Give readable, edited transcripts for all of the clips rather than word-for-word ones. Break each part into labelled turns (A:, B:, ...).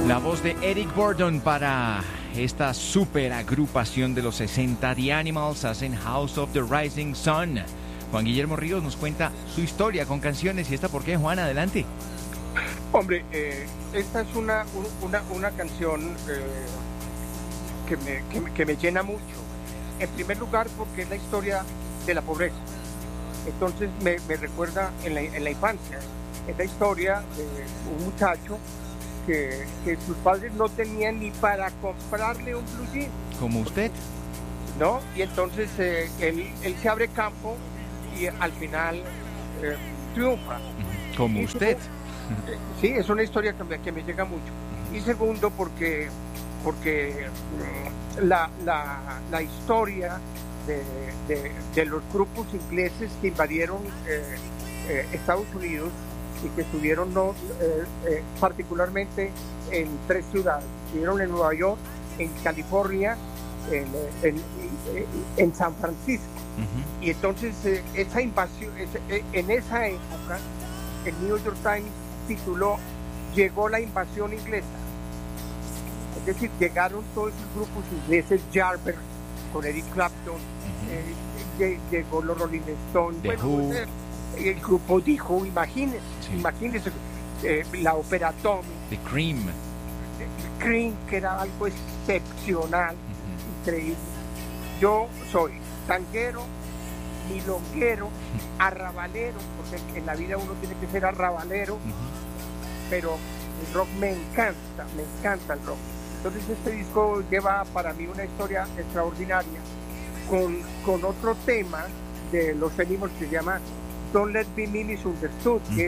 A: La voz de Eric Burdon para esta super agrupación de los 60, The Animals, hacen House of the Rising Sun. Juan Guillermo Ríos nos cuenta su historia con canciones. ¿Y esta por qué, Juan? Adelante.
B: Hombre, esta es una canción que me llena mucho. En primer lugar, porque es la historia de la pobreza. Entonces me recuerda en la infancia. Es la historia de un muchacho que sus padres no tenían ni para comprarle un blue jean.
A: ¿Como usted?
B: ¿No? Y entonces él se abre campo y al final triunfa.
A: ¿Como usted?
B: Sí, es una historia que me llega mucho. Y segundo, porque la historia de los grupos ingleses que invadieron Estados Unidos y que estuvieron particularmente en 3 ciudades. Estuvieron en Nueva York, en California, en San Francisco. Y entonces esa invasión, en esa época, el New York Times tituló "Llegó la invasión inglesa". Es decir, llegaron todos esos grupos ingleses, Yardbirds, con Eric Clapton, llegó los Rolling Stones, el grupo The Who, imagínense, la ópera Tommy,
A: The Cream,
B: que era algo excepcional, increíble. Yo soy tanguero, milonguero, arrabalero, porque en la vida uno tiene que ser arrabalero, pero el rock me encanta el rock. Entonces este disco lleva para mí una historia extraordinaria con otro tema de los Animals que se llama Don't Let Be Misunderstood, que es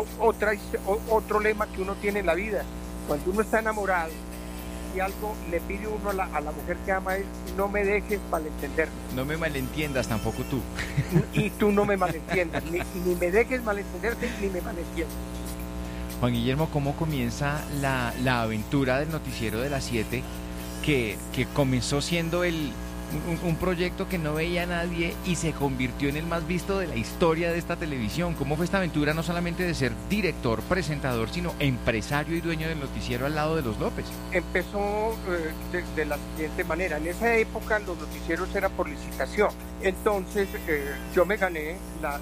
B: otro lema que uno tiene en la vida. Cuando uno está enamorado y algo le pide uno a la mujer que ama es: no me dejes malentender.
A: No me malentiendas tampoco tú.
B: Y tú no me malentiendas, ni me dejes malentenderte, ni me malentiendas.
A: Juan Guillermo, ¿cómo comienza la aventura del noticiero de las 7 que comenzó siendo un proyecto que no veía a nadie y se convirtió en el más visto de la historia de esta televisión? ¿Cómo fue esta aventura, no solamente de ser director, presentador, sino empresario y dueño del noticiero al lado de los López?
B: Empezó de la siguiente manera. En esa época los noticieros eran por licitación. Entonces yo me gané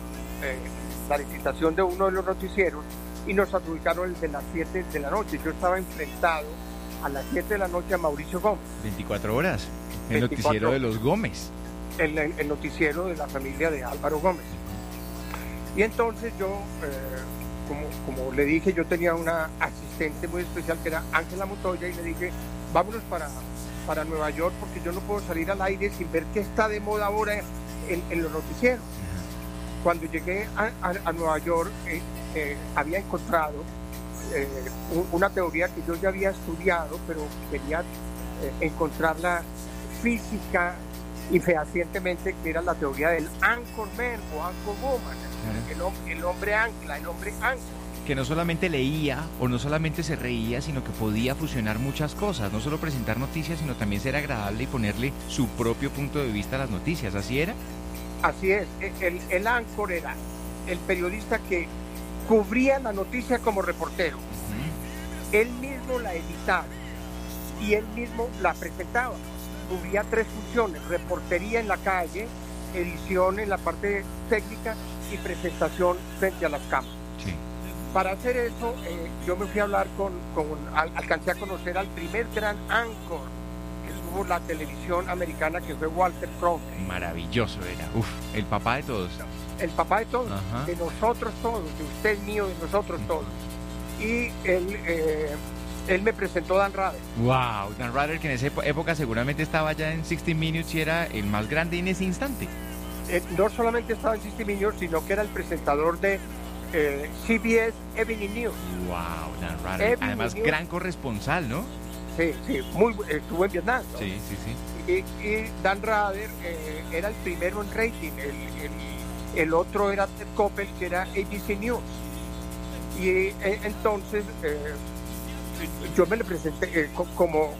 B: la licitación de uno de los noticieros y nos adjudicaron el de las 7 de la noche. Yo estaba enfrentado a las 7 de la noche a Mauricio Gómez.
A: 24 horas. El noticiero de los Gómez.
B: El noticiero de la familia de Álvaro Gómez. Y entonces yo, como le dije, yo tenía una asistente muy especial que era Ángela Montoya, y le dije: vámonos para Nueva York, porque yo no puedo salir al aire sin ver qué está de moda ahora en los noticieros. Cuando llegué a Nueva York, había encontrado una teoría que yo ya había estudiado, pero quería encontrarla física y fehacientemente, que era la teoría del anchorman o anchorwoman, el hombre ancla, el hombre ancla.
A: Que no solamente leía o no solamente se reía, sino que podía fusionar muchas cosas, no solo presentar noticias, sino también ser agradable y ponerle su propio punto de vista a las noticias. ¿Así era?
B: Así es. El áncor era el periodista que cubría la noticia como reportero. Él mismo la editaba y él mismo la presentaba. Cubría 3 funciones: reportería en la calle, edición en la parte técnica y presentación frente a las cámaras.
A: Sí.
B: Para hacer eso, yo me fui a hablar alcancé a conocer al primer gran anchor que tuvo la televisión americana, que fue Walter Cronkite.
A: Maravilloso era. El papá de todos.
B: El papá de todos, de nosotros todos, de usted mío, de nosotros todos. Y él me presentó Dan Rather.
A: ¡Wow! Dan Rather, que en esa época seguramente estaba ya en 60 Minutes y era el más grande en ese instante.
B: No solamente estaba en 60 Minutes, sino que era el presentador de CBS Evening News.
A: ¡Wow! Dan Rather. Además, gran corresponsal, ¿no?
B: Sí, estuvo en Vietnam, ¿no?
A: Sí.
B: Y Dan Rather era el primero en rating. El otro era Ted Koppel, que era ABC News. Y entonces yo me le presenté como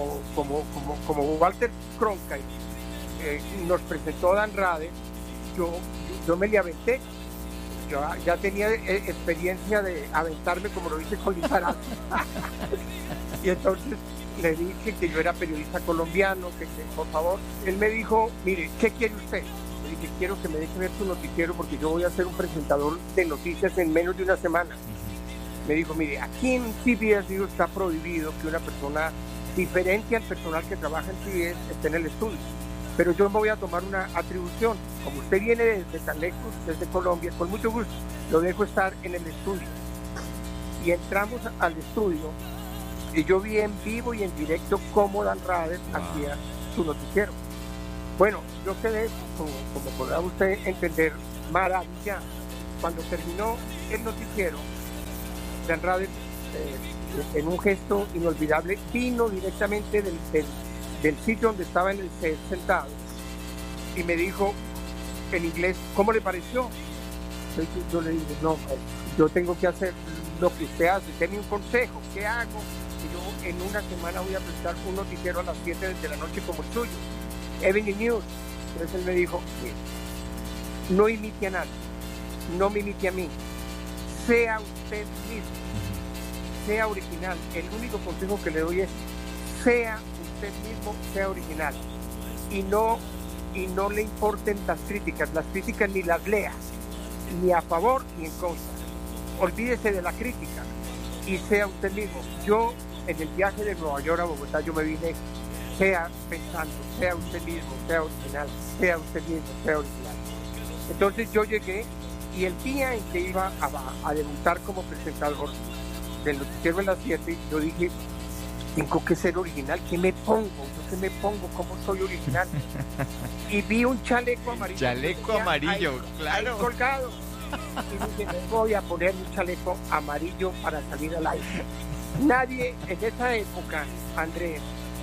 B: Walter Cronkite nos presentó Dan Rather. Yo me le aventé yo ya tenía experiencia de aventarme, como lo hice con Lizarazo. Y entonces le dije que yo era periodista colombiano, que por favor, él me dijo, mire, ¿qué quiere usted? Le dije, quiero que me deje ver su noticiero porque yo voy a ser un presentador de noticias en menos de una semana. Me dijo, mire, aquí en CBS News está prohibido que una persona diferente al personal que trabaja en CBS esté en el estudio. Pero yo me voy a tomar una atribución. Como usted viene desde tan lejos, desde Colombia, con mucho gusto, lo dejo estar en el estudio. Y entramos al estudio y yo vi en vivo y en directo cómo Dan Rather hacía su noticiero. Bueno, yo quedé, como podrá usted entender, maravillado. Cuando terminó el noticiero, Dan Rather, en un gesto inolvidable, vino directamente del sitio donde estaba en el set sentado y me dijo en inglés, ¿cómo le pareció? Yo le dije, no, yo tengo que hacer lo que usted hace, denme un consejo, ¿qué hago? Que yo en una semana voy a presentar un noticiero a las 7 de la noche como el suyo, Evening News. Entonces él me dijo, no imite a nadie, no me imite a mí, sea usted mismo, sea original. El único consejo que le doy es, sea usted mismo, sea original, y no le importen las críticas ni las lea, ni a favor ni en contra. Olvídese de la crítica y sea usted mismo. Yo en el viaje de Nueva York a Bogotá yo me vine sea pensando, sea usted mismo, sea original, sea usted mismo, sea original. Entonces yo llegué y el día en que iba a debutar como presentador del noticiero en las 7, yo dije, tengo que ser original, ¿qué me pongo? ¿Yo qué me pongo? ¿Cómo soy original? Y vi un chaleco amarillo.
A: Chaleco amarillo,
B: ahí,
A: claro.
B: Ahí colgado. Y dije, me voy a poner un chaleco amarillo para salir al aire. Nadie en esa época, Andrés,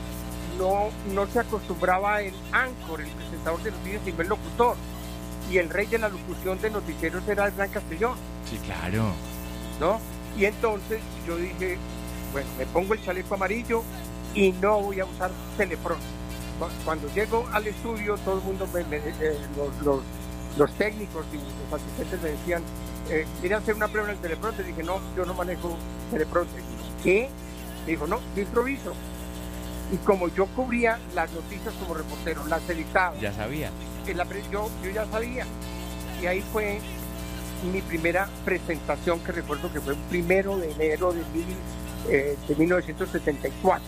B: no se acostumbraba el anchor, el presentador de noticias, sino el locutor. Y el rey de la locución de noticieros era Hernán Castellón.
A: Sí, claro.
B: ¿No? Y entonces yo dije, bueno, me pongo el chaleco amarillo y no voy a usar teleprompter. Cuando llego al estudio, todo el mundo, los técnicos y los asistentes me decían, ¿quiere hacer una prueba en el teleprompter? Dije, no, yo no manejo teleprompter. ¿Qué? Dijo, no, yo improviso. Y como yo cubría las noticias como reportero, las editaba.
A: Ya sabía.
B: Yo ya sabía. Y ahí fue mi primera presentación, que recuerdo que fue el 1 de enero de 1974.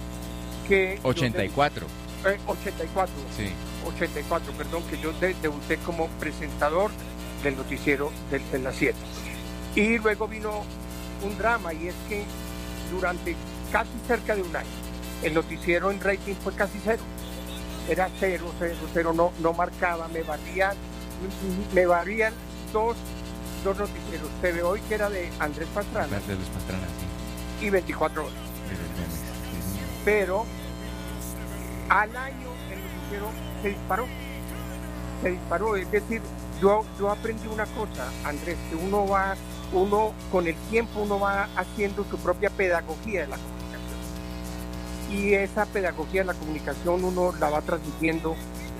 A: 84.
B: 84.
A: Sí.
B: 84, perdón, que yo debuté como presentador del noticiero de las 7. Y luego vino un drama, y es que durante casi cerca de un año, el noticiero en rating fue casi cero. Era 0, no marcaba, me barrían dos noticieros. TV Hoy, que era de Andrés Pastrana,
A: sí.
B: Y 24 horas. Pero al año el noticiero se disparó, es decir, yo aprendí una cosa, Andrés, que uno con el tiempo uno va haciendo su propia pedagogía de la comunicación. Y esa pedagogía de la comunicación uno la va transmitiendo.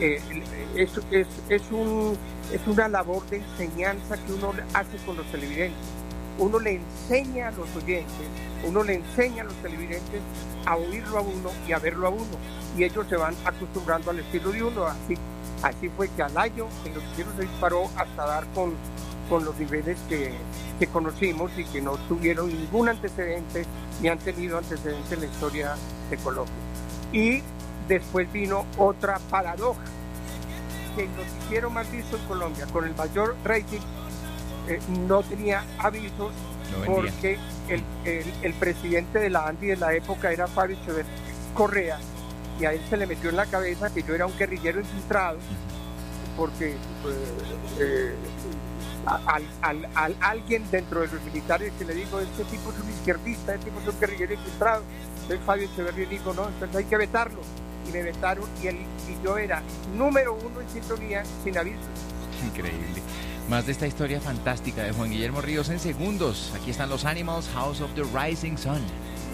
B: Es una labor de enseñanza que uno hace con los televidentes. Uno le enseña a los oyentes, uno le enseña a los televidentes a oírlo a uno y a verlo a uno. Y ellos se van acostumbrando al estilo de uno. Así fue que al año el noticiero se disparó hasta dar con los niveles que conocimos y que no tuvieron ningún antecedente ni han tenido antecedentes en la historia de Colombia. Y después vino otra paradoja, que el noticiero más visto en Colombia, con el mayor rating, no tenía avisos, porque el presidente de la ANDI de la época era Fabio Echeverría Correa, y a él se le metió en la cabeza que yo era un guerrillero infiltrado, porque alguien dentro de los militares que le dijo, este tipo es un izquierdista, este tipo es un guerrillero infiltrado. Entonces Fabio Echeverría dijo, no, entonces hay que vetarlo. Y me vetaron, y yo era número 1 en sintonía sin aviso.
A: Increíble. Más de esta historia fantástica de Juan Guillermo Ríos en segundos. Aquí están los Animals, House of the Rising Sun.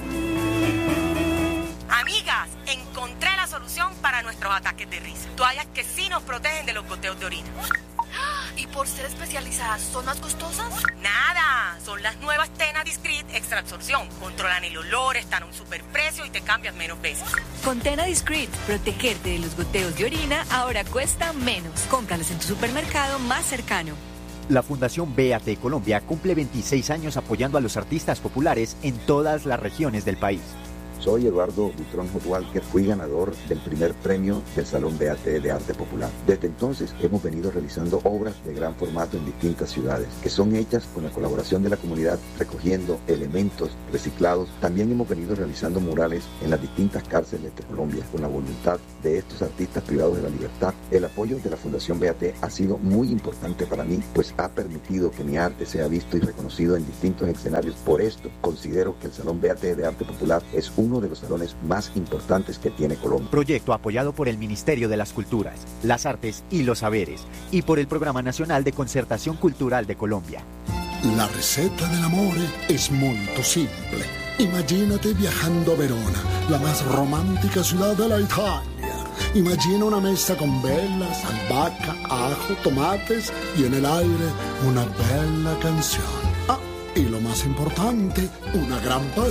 C: Amigas, encontré la solución para nuestros ataques de risa. Toallas que sí nos protegen de los goteos de orina. ¿Y por ser especializadas son más costosas? Nada, son las nuevas Tena Discreet Extra Absorción. Controlan el olor, están a un superprecio y te cambian menos veces.
D: Con Tena Discreet, protegerte de los goteos de orina ahora cuesta menos. Cómpralas en tu supermercado más cercano.
E: La Fundación BAT Colombia cumple 26 años apoyando a los artistas populares en todas las regiones del país.
F: Soy Eduardo Butrón Hotwalker, fui ganador del primer premio del Salón BAT de Arte Popular. Desde entonces hemos venido realizando obras de gran formato en distintas ciudades, que son hechas con la colaboración de la comunidad, recogiendo elementos reciclados. También hemos venido realizando murales en las distintas cárceles de Colombia, con la voluntad de estos artistas privados de la libertad. El apoyo de la Fundación BAT ha sido muy importante para mí, pues ha permitido que mi arte sea visto y reconocido en distintos escenarios. Por esto, considero que el Salón BAT de Arte Popular es uno de los salones más importantes que tiene Colombia.
E: Proyecto apoyado por el Ministerio de las Culturas, las Artes y los Saberes y por el Programa Nacional de Concertación Cultural de Colombia.
G: La receta del amore es molto simple. Imagínate viajando a Verona, la más romántica ciudad de la Italia. Imagina una mesa con velas, albahaca, ajo, tomates y en el aire una bella canción. Ah, y lo más importante, una gran pasta.